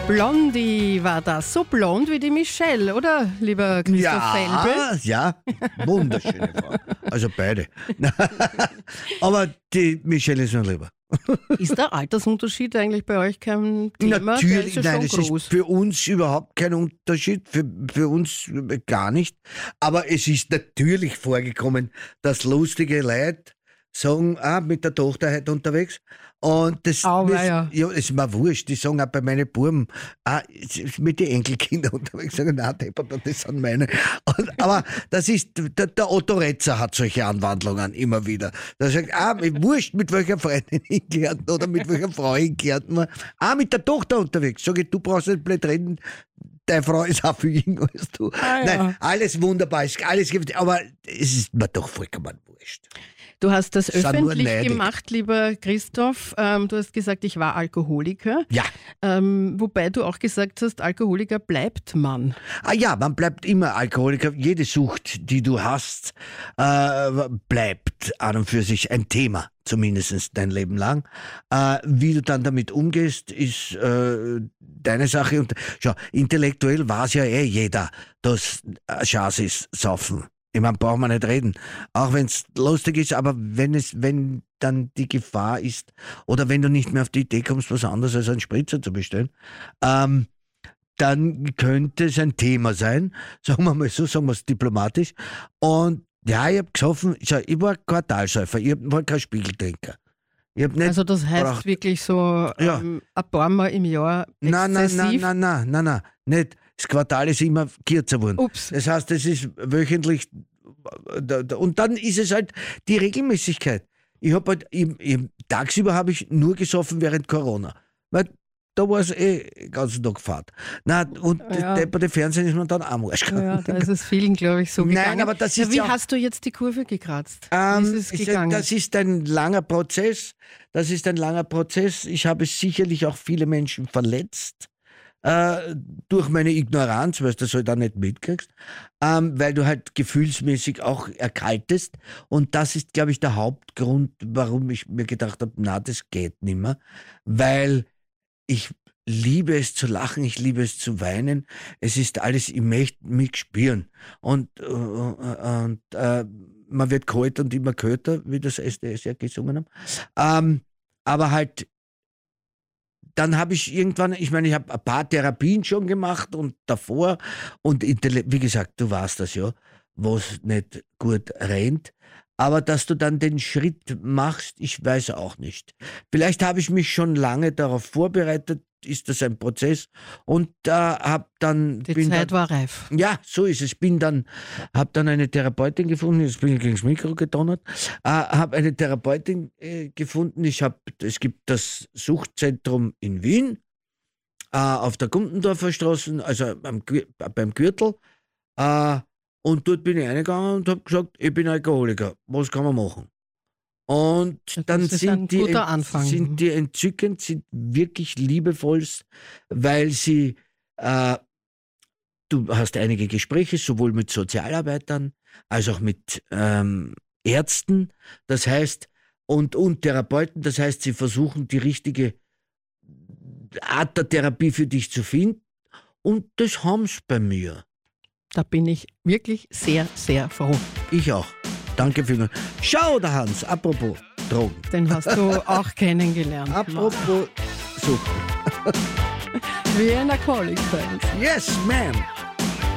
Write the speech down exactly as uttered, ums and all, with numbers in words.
Blondie war das. So blond wie die Michelle, oder, lieber Christoph Felbel? Ja, ja, wunderschöne Frau. Also beide. Aber die Michelle ist mir lieber. Ist der Altersunterschied eigentlich bei euch kein Thema? Natürlich, der ist ja nein, schon das groß. ist für uns überhaupt kein Unterschied, für, für uns gar nicht. Aber es ist natürlich vorgekommen, dass lustige Leute sagen, ah, mit der Tochter heute unterwegs. Und das, Au, das ja. ja, ist mir wurscht. Die sagen auch bei meinen Buben, ah, mit den Enkelkindern unterwegs, sagen, nein, Deppert, das sind meine. Und, aber das ist, der, der Otto Retzer hat solche Anwandlungen immer wieder. Da sagt, ah, wurscht, mit welcher Freundin in Gärten oder mit welcher Frau in Gärten. Ah, mit der Tochter unterwegs. Sag ich, du brauchst nicht blöd reden. Deine Frau ist auch viel jünger als du. Ah, ja. Nein, alles wunderbar, ist alles gibt, aber es ist mir doch vollkommen wurscht. Du hast das Sind nur öffentlich neidig. gemacht, lieber Christoph. Ähm, du hast gesagt, ich war Alkoholiker. Ja. Ähm, wobei du auch gesagt hast, Alkoholiker bleibt man. Ah ja, man bleibt immer Alkoholiker. Jede Sucht, die du hast, äh, bleibt an und für sich ein Thema, zumindest dein Leben lang. Äh, wie du dann damit umgehst, ist äh, deine Sache. Und schau, intellektuell weiß ja eh jeder, dass eine Chance ist, saufen. Ich meine, braucht man nicht reden. Auch wenn es lustig ist, aber wenn es, wenn dann die Gefahr ist, oder wenn du nicht mehr auf die Idee kommst, was anderes als einen Spritzer zu bestellen, ähm, dann könnte es ein Thema sein, sagen wir mal so, sagen wir es diplomatisch. Und ja, ich habe gesoffen, schau, ich war Quartalsäufer, ich war kein Spiegeltrinker. Ich hab nicht Also das heißt braucht- wirklich so Ja. ähm, ein paar Mal im Jahr Nein, nein, exzessiv? nein, nein, nein, nein, nein, nicht. Das Quartal ist immer kürzer geworden. Ups. Das heißt, es ist wöchentlich, und dann ist es halt die Regelmäßigkeit. Ich habe halt, im, im, tagsüber habe ich nur gesoffen während Corona. Weil da war es eh den ganzen Tag Fahrt. Nein, und Ja. der, bei den Fernsehen ist man dann am Arsch Ja, da ist es vielen, glaube ich, so Nein, gegangen. aber das ja, ist wie ja- hast du jetzt die Kurve gekratzt? Ähm, wie ist es ich sag, gegangen? das ist ein langer Prozess. Das ist ein langer Prozess. Ich habe sicherlich auch viele Menschen verletzt. Äh, durch meine Ignoranz, weil du das halt auch nicht mitkriegst, ähm, weil du halt gefühlsmäßig auch erkaltest. Und das ist, glaube ich, der Hauptgrund, warum ich mir gedacht habe, na, das geht nicht mehr. Weil ich liebe es zu lachen, ich liebe es zu weinen. Es ist alles, ich möchte mich spüren. Und, äh, und äh, man wird kalt und immer kälter, wie das S D S ja gesungen haben. Ähm, aber halt, dann habe ich irgendwann, ich meine, ich habe ein paar Therapien schon gemacht und davor und intelle- wie gesagt, du weißt das ja, wo es nicht gut rennt. Aber dass du dann den Schritt machst, ich weiß auch nicht. Vielleicht habe ich mich schon lange darauf vorbereitet, ist das ein Prozess und da äh, habe dann die bin Zeit dann, war reif. ja, so ist es. Bin dann, habe dann eine Therapeutin gefunden. Jetzt bin ich gegen das Mikro gedonnert. Äh, habe eine Therapeutin äh, gefunden. Ich habe, es gibt das Suchtzentrum in Wien äh, auf der Gumpendorfer Straße, also am, Gür- beim Gürtel. Äh, und dort bin ich reingegangen und habe gesagt, ich bin Alkoholiker. Was kann man machen? Und Ja, dann das ist ein sind die, guter ent- Anfang. sind die entzückend, sind wirklich liebevollst, weil sie äh, du hast einige Gespräche, sowohl mit Sozialarbeitern als auch mit ähm, Ärzten, das heißt, und, und Therapeuten, das heißt, sie versuchen die richtige Art der Therapie für dich zu finden und das haben sie bei mir. Da bin ich wirklich sehr, sehr froh. Ich auch. Danke vielmals. Schau, der Hans, apropos Drogen. Den hast du auch kennengelernt. Apropos Sucht. Wie ein Alkoholiker. Yes, ma'am.